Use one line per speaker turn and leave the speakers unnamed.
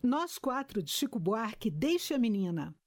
Nós quatro, de Chico Buarque, Deixe a Menina.